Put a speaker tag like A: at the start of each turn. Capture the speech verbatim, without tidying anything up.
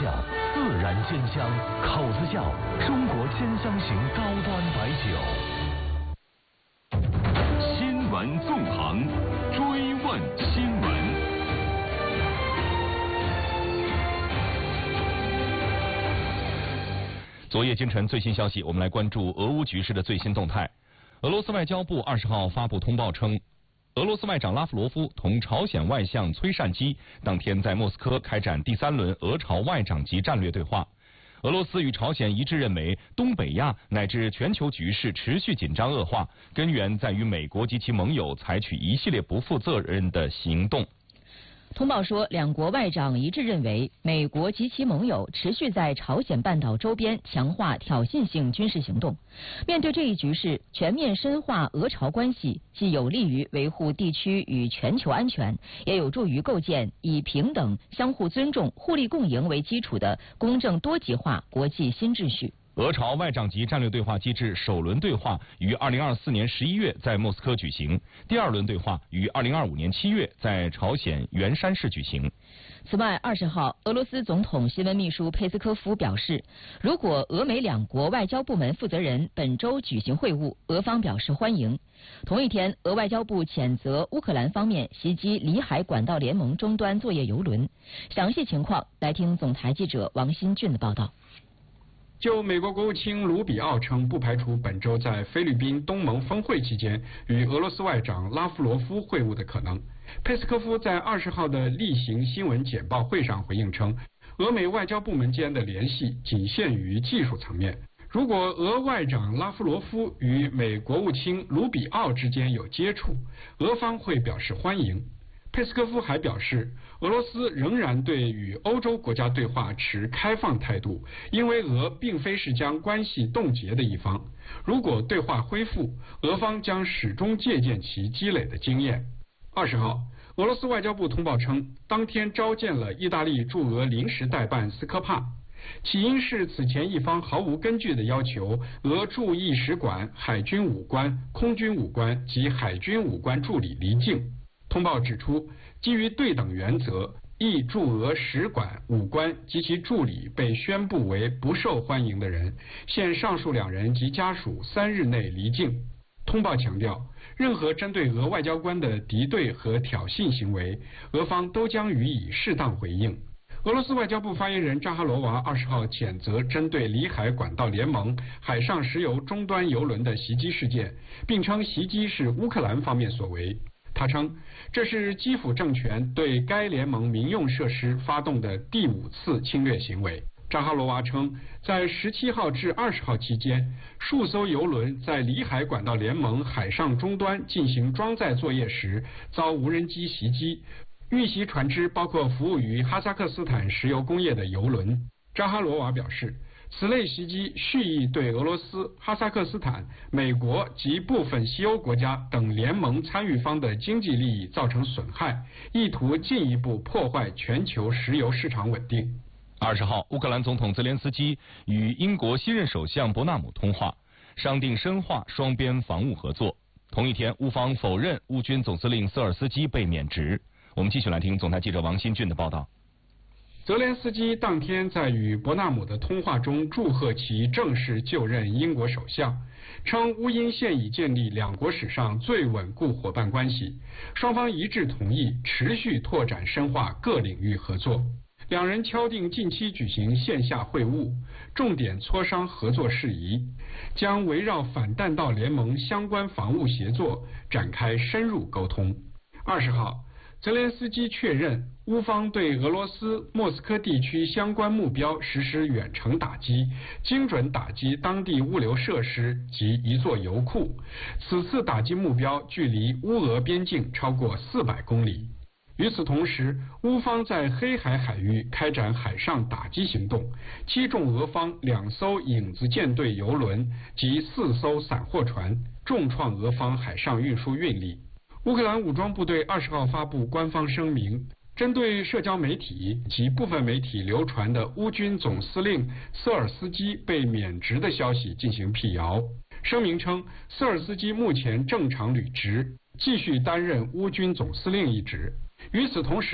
A: 窖，自然鲜香，口子窖，中国鲜香型高端白酒。新闻纵横，追问新闻。昨夜今晨最新消息，我们来关注俄乌局势的最新动态。俄罗斯外交部二十号发布通报称，俄罗斯外长拉夫罗夫同朝鲜外相崔善基当天在莫斯科开展第三轮俄朝外长级战略对话。俄罗斯与朝鲜一致认为，东北亚乃至全球局势持续紧张恶化，根源在于美国及其盟友采取一系列不负责任的行动。
B: 通报说，两国外长一致认为，美国及其盟友持续在朝鲜半岛周边强化挑衅性军事行动。面对这一局势，全面深化俄朝关系，既有利于维护地区与全球安全，也有助于构建以平等、相互尊重、互利共赢为基础的公正多极化国际新秩序。
A: 俄朝外长级战略对话机制首轮对话于二零二四年十一月在莫斯科举行，第二轮对话于二零二五年七月在朝鲜元山市举行。
B: 此外，二十号，俄罗斯总统新闻秘书佩斯科夫表示，如果俄美两国外交部门负责人本周举行会晤，俄方表示欢迎。同一天，俄外交部谴责乌克兰方面袭击里海管道联盟终端作业油轮。详细情况，来听总台记者王新俊的报道。
C: 就美国国务卿卢比奥称，不排除本周在菲律宾东盟峰会期间与俄罗斯外长拉夫罗夫会晤的可能。佩斯科夫在二十号的例行新闻简报会上回应称，俄美外交部门间的联系仅限于技术层面。如果俄外长拉夫罗夫与美国务卿卢比奥之间有接触，俄方会表示欢迎。佩斯科夫还表示，俄罗斯仍然对与欧洲国家对话持开放态度，因为俄并非是将关系冻结的一方。如果对话恢复，俄方将始终借鉴其积累的经验。二十号，俄罗斯外交部通报称，当天召见了意大利驻俄临时代办斯科帕，起因是此前一方毫无根据的要求俄驻意使馆、海军武官、空军武官及海军武官助理离境。通报指出，基于对等原则，意驻俄使馆、武官及其助理被宣布为不受欢迎的人，现上述两人及家属三日内离境。通报强调，任何针对俄外交官的敌对和挑衅行为，俄方都将予以适当回应。俄罗斯外交部发言人扎哈罗娃二十号谴责针对里海管道联盟海上石油终端油轮的袭击事件，并称袭击是乌克兰方面所为。他称，这是基辅政权对该联盟民用设施发动的第五次侵略行为。扎哈罗娃称，在十七号至二十号期间，数艘油轮在里海管道联盟海上终端进行装载作业时遭无人机袭击，遇袭船只包括服务于哈萨克斯坦石油工业的油轮。扎哈罗娃表示，此类袭击蓄意对俄罗斯、哈萨克斯坦、美国及部分西欧国家等联盟参与方的经济利益造成损害，意图进一步破坏全球石油市场稳定。
A: 二十号，乌克兰总统泽连斯基与英国新任首相伯纳姆通话，商定深化双边防务合作。同一天，乌方否认乌军总司令瑟尔斯基被免职。我们继续来听总台记者王新俊的报道。
C: 泽连斯基当天在与伯纳姆的通话中祝贺其正式就任英国首相，称乌英现已建立两国史上最稳固伙伴关系，双方一致同意持续拓展深化各领域合作。两人敲定近期举行线下会晤，重点磋商合作事宜，将围绕反弹道联盟相关防务协作展开深入沟通。二十号，泽连斯基确认，乌方对俄罗斯莫斯科地区相关目标实施远程打击，精准打击当地物流设施及一座油库。此次打击目标距离乌俄边境超过四百公里。与此同时，乌方在黑海海域开展海上打击行动，击中俄方两艘影子舰队油轮及四艘散货船，重创俄方海上运输运力。乌克兰武装部队二十号发布官方声明，针对社交媒体及部分媒体流传的乌军总司令瑟尔斯基被免职的消息进行辟谣。声明称，瑟尔斯基目前正常履职，继续担任乌军总司令一职。与此同时，